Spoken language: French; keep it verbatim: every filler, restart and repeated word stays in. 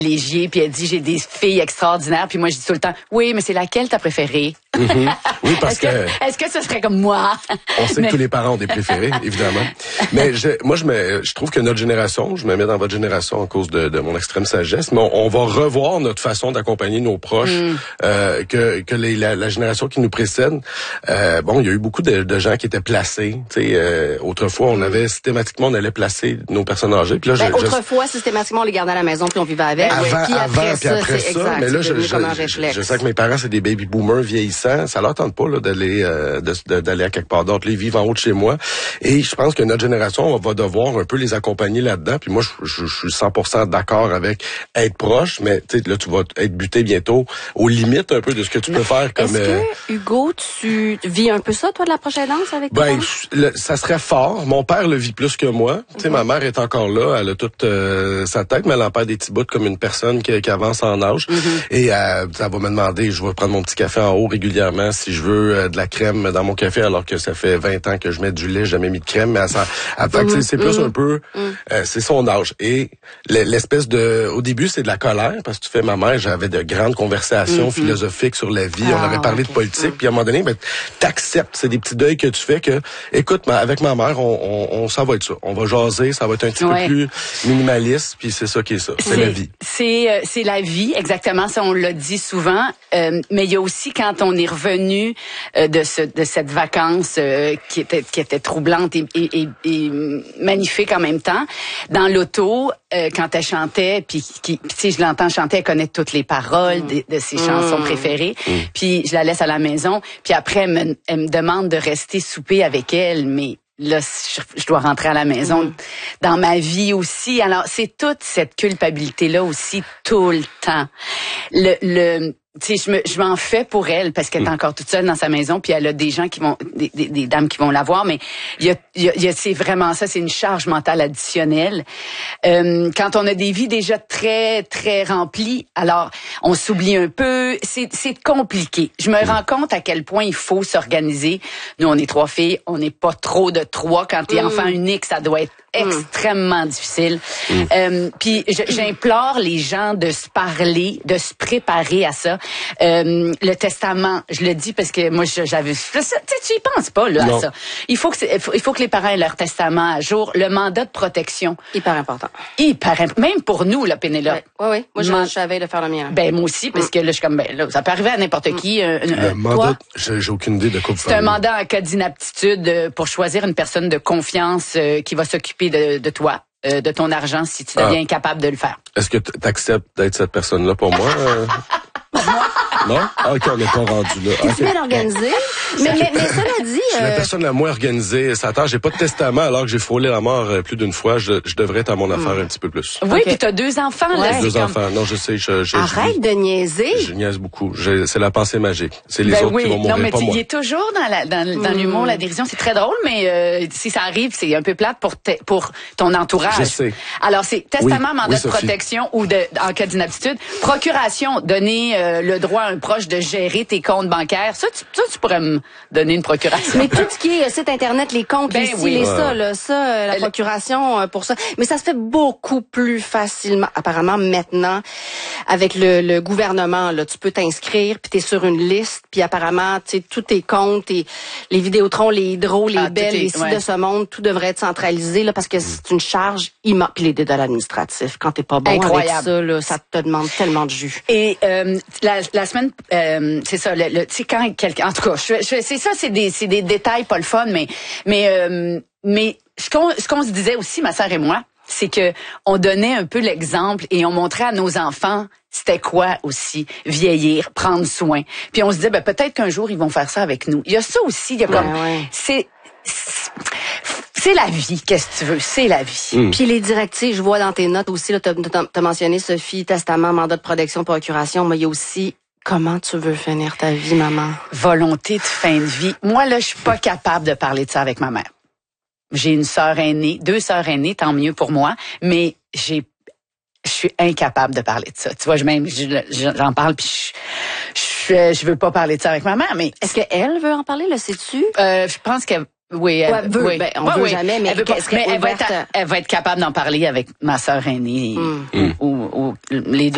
Légier, puis elle dit j'ai des filles extraordinaires, puis moi je dis tout le temps oui, mais c'est laquelle ta préférée? Mm-hmm. Oui, parce est-ce que, que est-ce que ce serait comme moi? On sait mais... que tous les parents ont des préférés, évidemment. Mais je, moi, je me, je trouve que notre génération, je me mets dans votre génération à cause de, de mon extrême sagesse, mais on, on va revoir notre façon d'accompagner nos proches, mm. euh, que, que les, la, la génération qui nous précède. Euh, bon, il y a eu beaucoup de, de gens qui étaient placés. Tu sais, euh, autrefois, on avait systématiquement, on allait placer nos personnes âgées. Puis là, ben, je, autrefois, je... systématiquement, on les gardait à la maison puis on vivait avec. Avant, puis après avant, ça, puis après c'est ça, exact, mais là, je, je, je, je sais que mes parents, c'est des baby boomers vieillissants. Ça leur tente pas là d'aller euh, de, de, d'aller à quelque part d'autre. Ils vivent en haut de chez moi. Et je pense que notre génération va devoir un peu les accompagner là-dedans. Puis moi, je, je, je suis cent pour cent d'accord avec être proche, mais tu sais, là, tu vas être buté bientôt aux limites un peu de ce que tu peux faire comme... Est-ce euh... que, Hugo, tu vis un peu ça, toi, de la proche aidance avec toi? Ben, le, ça serait fort. Mon père le vit plus que moi. Mm-hmm. Tu sais, ma mère est encore là. Elle a toute euh, sa tête, mais elle en perd des petits bouts comme une personne qui, qui avance en âge. Mm-hmm. Et euh, ça va me demander, je vais prendre mon petit café en haut régulièrement si je veux euh, de la crème dans mon café, alors que ça fait vingt ans que je mets du lait, j'ai jamais mis de crème, mais elle, elle, elle, fait que c'est plus mm-hmm. un peu, mm-hmm. euh, c'est son âge. Et l'espèce de, au début, c'est de la colère, parce que tu fais ma mère, j'avais de grandes conversations mm-hmm. philosophiques sur la vie, ah, on avait parlé okay. de politique, mm-hmm. puis à un moment donné, ben, t'acceptes, c'est des petits deuils que tu fais que, écoute, ma, avec ma mère, on, on, on, ça va être ça. On va jaser, ça va être un petit ouais. peu plus minimaliste, puis c'est ça qui est ça. C'est la vie. C'est, euh, c'est la vie, exactement, ça on l'a dit souvent, euh, mais il y a aussi quand on est revenu euh, de ce, de cette vacance euh, qui était, qui était troublante et, et, et, et magnifique en même temps, dans l'auto, euh, quand elle chantait, puis qui, tu sais, je l'entends chanter, elle connaît toutes les paroles mmh. de, de ses chansons mmh. préférées, mmh. puis je la laisse à la maison, puis après elle me, elle me demande de rester souper avec elle, mais là, je dois rentrer à la maison mmh. dans ma vie aussi. Alors, c'est toute cette culpabilité-là aussi, tout le temps. Le, le, tu sais, je me, je m'en fais pour elle parce qu'elle est encore toute seule dans sa maison, puis elle a des gens qui vont, des, des, des dames qui vont la voir, mais il y a, il y a, c'est vraiment ça, c'est une charge mentale additionnelle. Euh, quand on a des vies déjà très, très remplies, alors on s'oublie un peu, c'est, c'est compliqué. Je me rends compte à quel point il faut s'organiser. Nous, on est trois filles, on n'est pas trop de trois. Quand t'es mmh. enfant unique, ça doit être extrêmement mmh. difficile. Mmh. Euh, puis j'implore les gens de se parler, de se préparer à ça. Euh, le testament, je le dis parce que moi j'avais, tu y penses pas là non. à ça. Il faut que il faut que les parents aient leur testament à jour. Le mandat de protection, hyper important. Hyper important. Même pour nous, là, Pénélope. Oui, oui. Moi, Man... je savais de faire le mien. Ben moi aussi, parce mmh. que là, je suis comme ben là, ça peut arriver à n'importe mmh. qui. Euh, le euh, mandat, j'ai, j'ai aucune idée de quoi vous C'est un mandat en cas d'inaptitude euh, pour choisir une personne de confiance euh, qui va s'occuper de, de toi. Euh, de ton argent si tu deviens ah. incapable de le faire. Est-ce que tu acceptes d'être cette personne-là pour moi? Euh... Non? Ah, OK, on n'est pas rendu là. C'est okay. bien organisé. mais, mais, mais cela dit... Je suis la personne la moins organisée. Ça attend, j'ai pas de testament alors que j'ai frôlé la mort euh, plus d'une fois. Je, je devrais être à mon affaire mm. un petit peu plus. Oui, okay. Puis t'as deux enfants. Ouais. Là, deux comme... enfants. Non, je sais. Je, je, Arrête je, de niaiser. Je niaise beaucoup. Je, c'est la pensée magique. C'est les ben autres oui. qui vont mourir, non, mais pas moi. Il est toujours dans, la, dans, dans mm. l'humour, la dérision. C'est très drôle, mais euh, si ça arrive, c'est un peu plate pour, te, pour ton entourage. Je sais. Alors, c'est testament, oui. mandat oui, de Sophie. protection ou de, en cas d'inaptitude. Procuration, donner euh, le droit à un proche de gérer tes comptes bancaires. Ça, tu, ça, tu pourrais me donner une procuration. Mais tout ce qui est site internet, les comptes, ben les oui. les ça, là, ça, la procuration pour ça. Mais ça se fait beaucoup plus facilement, apparemment maintenant, avec le, le gouvernement. Là, tu peux t'inscrire, puis t'es sur une liste, puis apparemment, tu sais, tous tes comptes, et les Vidéotron, les Hydro, les ah, Bell, les sites ouais. de ce monde, tout devrait être centralisé là, parce que c'est une charge immense. Puis les dédales administratifs, quand t'es pas bon Incroyable. Avec ça, là, ça te demande tellement de jus. Et euh, la, la semaine, euh, c'est ça, le, le, tu sais quand quelqu'un, en tout cas, je, je, c'est ça, c'est des, c'est des détails pas le fun, mais mais euh, mais ce qu'on ce qu'on se disait aussi, ma sœur et moi, c'est que on donnait un peu l'exemple et on montrait à nos enfants c'était quoi aussi vieillir, prendre soin. Puis on se disait ben peut-être qu'un jour ils vont faire ça avec nous. Il y a ça aussi, il y a comme ouais, ouais. c'est, c'est c'est la vie, qu'est-ce que tu veux, c'est la vie. Mm. Puis les directives, je vois dans tes notes aussi, là, t'as, t'as, t'as mentionné Sophie, testament, mandat de protection, procuration, mais il y a aussi comment tu veux finir ta vie, maman? Volonté de fin de vie. Moi, là, je suis pas capable de parler de ça avec ma mère. J'ai une sœur aînée, deux sœurs aînées, tant mieux pour moi, mais j'ai, je suis incapable de parler de ça. Tu vois, je même, j'en parle puis je, je, je veux pas parler de ça avec ma mère, mais. Est-ce qu'elle veut en parler, le sais-tu? Euh, je pense qu'elle, oui, elle ouais, veut. Oui. Ben, on ouais, veut oui. jamais, mais, elle, pas, mais elle, va être, à... elle va être capable d'en parler avec ma sœur aînée mm. ou, ou, ou les deux.